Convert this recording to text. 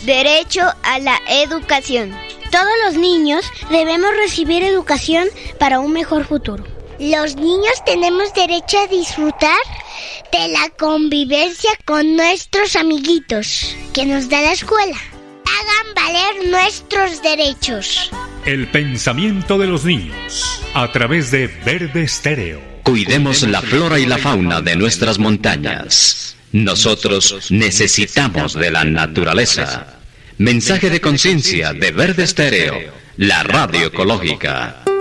Derecho a la educación. Todos los niños debemos recibir educación para un mejor futuro. Los niños tenemos derecho a disfrutar de la convivencia con nuestros amiguitos que nos da la escuela. Hagan valer nuestros derechos. El pensamiento de los niños a través de Verde Estéreo. Cuidemos la flora y la fauna de nuestras montañas. Nosotros necesitamos de la naturaleza. Mensaje de conciencia de Verde Estéreo, la radio ecológica.